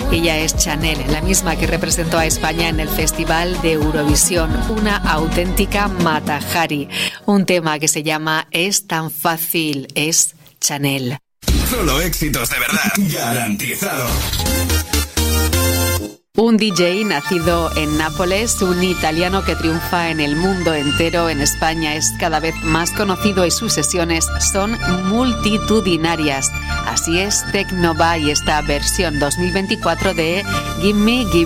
Ella es Chanel, la misma que representó a España en el Festival de Eurovisión, una auténtica Mata-Hari. Un tema que se llama Es tan fácil, es Chanel. Solo éxitos de verdad, garantizado. Un DJ nacido en Nápoles, un italiano que triunfa en el mundo entero. En España es cada vez más conocido y sus sesiones son multitudinarias. Así es Tecnova y esta versión 2024 de Gimme Gimme.